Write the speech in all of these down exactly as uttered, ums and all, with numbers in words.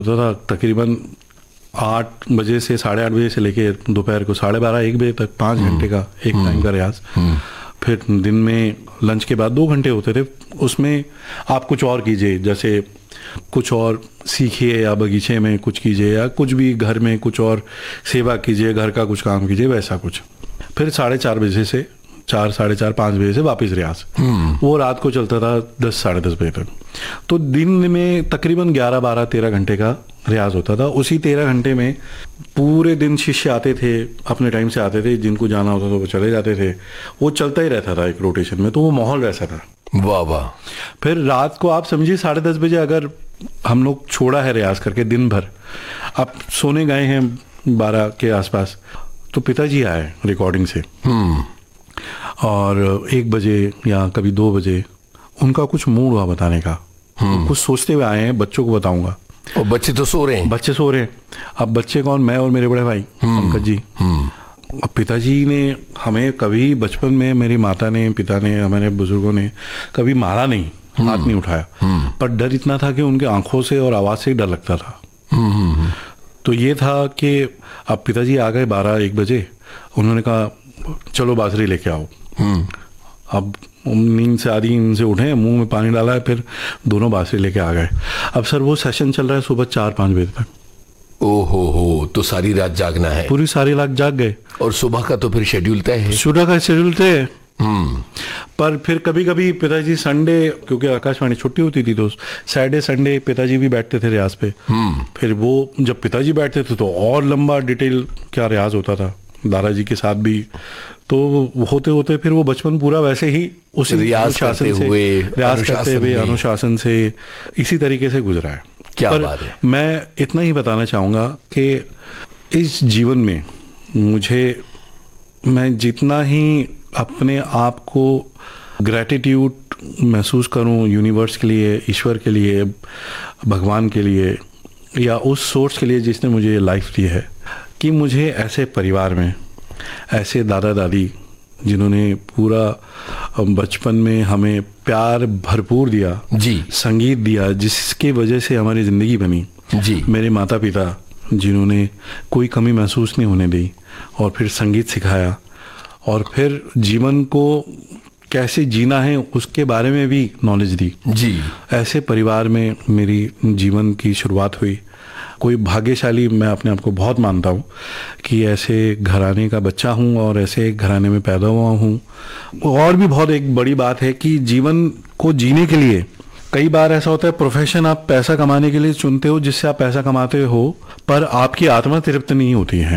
होता था तकरीबन आठ बजे से साढ़े आठ बजे से लेके दोपहर को साढ़े बारह एक बजे तक पाँच घंटे का एक टाइम का रियाज। फिर दिन में लंच के बाद दो घंटे होते थे, उसमें आप कुछ और कीजिए, जैसे कुछ और सीखिए या बगीचे में कुछ कीजिए या कुछ भी घर में कुछ और सेवा कीजिए, घर का कुछ काम कीजिए, वैसा कुछ। फिर साढ़े चार बजे से चार साढ़े चार पाँच बजे से वापस रियाज, वो रात को चलता था दस साढ़े दस बजे तक। तो दिन में तकरीबन ग्यारह बारह तेरह घंटे का रियाज होता था। उसी तेरह घंटे में पूरे दिन शिष्य आते थे, अपने टाइम से आते थे, जिनको जाना होता था वो चले जाते थे, वो चलता ही रहता था एक रोटेशन में, तो वो माहौल वैसा था। वाह वाह। फिर रात को आप समझिए साढ़े दस बजे अगर हम लोग छोड़ा है रियाज करके दिन भर, अब सोने गए हैं बारह के आसपास, तो पिताजी आए रिकॉर्डिंग से और एक बजे या कभी दो बजे उनका कुछ मूड हुआ बताने का, कुछ सोचते हुए आए हैं, बच्चों को बताऊंगा। और बच्चे तो सो रहे हैं। बच्चे सो रहे हैं। अब बच्चे कौन, मैं और मेरे बड़े भाई पंकज जी। अब पिताजी ने हमें कभी बचपन में, मेरी माता ने, पिता ने, हमारे बुजुर्गों ने कभी मारा नहीं, हाथ नहीं उठाया, पर डर इतना था कि उनके आंखों से और आवाज से ही डर लगता था। तो ये था कि अब पिताजी आ गए बारह एक बजे, उन्होंने कहा चलो बांसुरी लेके आओ। अब नींद से आधी नींद से उठे, मुंह में पानी डाला है, फिर दोनों बांसुरी लेके आ गए। अब सर वो सेशन चल रहा है सुबह चार पाँच बजे तक। ओहो हो, तो सारी रात जागना है। पूरी सारी रात जाग गए। और सुबह का तो फिर शेड्यूल तय है। सुबह का शेड्यूल तय है। पर फिर कभी कभी पिताजी संडे, क्योंकि आकाशवाणी छुट्टी होती थी, तो सैटरडे संडे पिताजी भी बैठते थे रियाज पे। फिर वो जब पिताजी बैठते थे तो और लंबा डिटेल क्या रियाज होता था, दादाजी के साथ भी। तो होते होते फिर वो बचपन पूरा वैसे ही उस रियाज करते हुए, रियाज करते हुए, अनुशासन से, इसी तरीके से गुजरा है। क्या पर बात है। मैं इतना ही बताना चाहूँगा कि इस जीवन में मुझे, मैं जितना ही अपने आप को ग्रैटिट्यूड महसूस करूं यूनिवर्स के लिए, ईश्वर के लिए, भगवान के लिए, या उस सोर्स के लिए जिसने मुझे लाइफ दी है, कि मुझे ऐसे परिवार में ऐसे दादा दादी जिन्होंने पूरा बचपन में हमें प्यार भरपूर दिया जी, संगीत दिया, जिसके वजह से हमारी ज़िंदगी बनी जी, मेरे माता पिता जिन्होंने कोई कमी महसूस नहीं होने दी और फिर संगीत सिखाया, और फिर जीवन को कैसे जीना है उसके बारे में भी नॉलेज दी जी। ऐसे परिवार में मेरी जीवन की शुरुआत हुई। कोई भाग्यशाली मैं अपने आप को बहुत मानता हूँ कि ऐसे घराने का बच्चा हूँ और ऐसे घराने में पैदा हुआ हूँ। और भी बहुत एक बड़ी बात है कि जीवन को जीने के लिए कई बार ऐसा होता है, प्रोफेशन आप पैसा कमाने के लिए चुनते हो, जिससे आप पैसा कमाते हो, पर आपकी आत्मा तृप्त नहीं होती है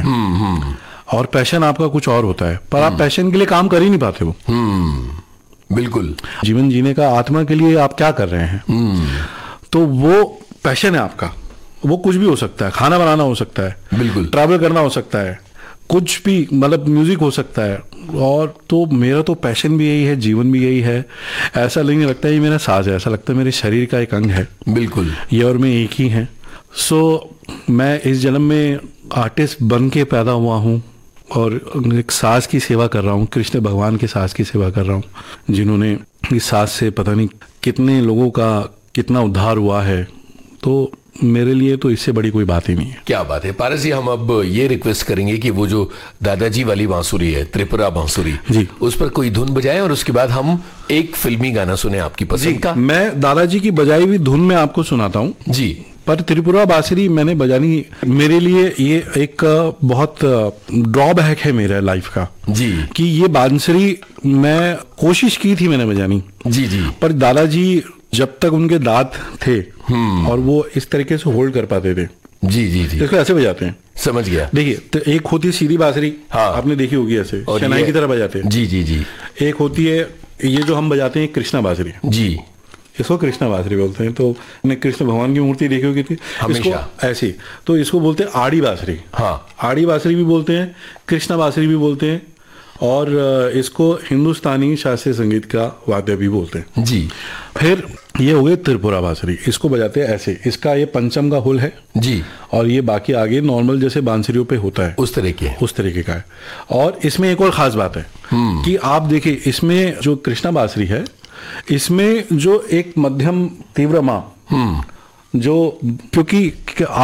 और पैशन आपका कुछ और होता है, पर आप पैशन के लिए काम कर ही नहीं पाते हो। बिल्कुल। जीवन जीने का आत्मा के लिए आप क्या कर रहे हैं, तो वो पैशन है आपका। वो कुछ भी हो सकता है, खाना बनाना हो सकता है, बिल्कुल, ट्रैवल करना हो सकता है, कुछ भी, मतलब म्यूजिक हो सकता है। और तो मेरा तो पैशन भी यही है, जीवन भी यही है। ऐसा नहीं लगता है ये मेरा साज है, ऐसा लगता है मेरे शरीर का एक अंग है। बिल्कुल, ये और मैं एक ही हैं। सो मैं इस जन्म में आर्टिस्ट बन के पैदा हुआ हूँ और एक साज की सेवा कर रहा हूँ, कृष्ण भगवान के साज की सेवा कर रहा हूँ, जिन्होंने इस साज से पता नहीं कितने लोगों का कितना उद्धार हुआ है। तो मेरे लिए तो इससे बड़ी कोई बात ही नहीं है। क्या बात है पारस जी। हम अब ये रिक्वेस्ट करेंगे कि वो जो दादाजी वाली बांसुरी है, त्रिपुरा बांसुरी जी, उस पर कोई धुन बजाएं और उसके बाद हम एक फिल्मी गाना सुने आपकी पसंद का। मैं दादाजी की बजाई हुई धुन में आपको सुनाता हूँ जी, पर त्रिपुरा बांसुरी मैंने बजानी, मेरे लिए ये एक बहुत ड्रॉबैक है मेरे लाइफ का जी, कि ये बांसुरी मैं कोशिश की थी मैंने बजानी जी जी, पर दादाजी जब तक उनके दांत थे और वो इस तरीके से होल्ड कर पाते थे जी जी जी, इसको ऐसे बजाते हैं। समझ गया। देखिए, तो एक होती है सीधी बांसुरी, हाँ, आपने देखी होगी ऐसे शहनाई की तरह बजाते हैं। जी जी जी। एक होती है ये जो हम बजाते हैं कृष्णा बांसुरी जी, इसको कृष्णा बांसुरी बोलते हैं। तो मैंने कृष्ण भगवान की मूर्ति देखी होगी थी, इसको ऐसी, तो इसको बोलते हैं आड़ी बांसुरी। हाँ, आड़ी बांसुरी भी बोलते हैं, कृष्णा बांसुरी भी बोलते हैं, और इसको हिंदुस्तानी शास्त्रीय संगीत का वाद्य भी बोलते हैं जी। फिर ये हो गए त्रिपुरा बांसुरी, इसको बजाते हैं ऐसे, इसका ये पंचम का हुल है जी, और ये बाकी आगे नॉर्मल जैसे बांसुरियों पे होता है उस तरीके उस तरीके का है। और इसमें एक और खास बात है कि आप देखिए, इसमें जो कृष्णा बांसुरी है, इसमें जो एक मध्यम तीव्र माँ जो क्योंकि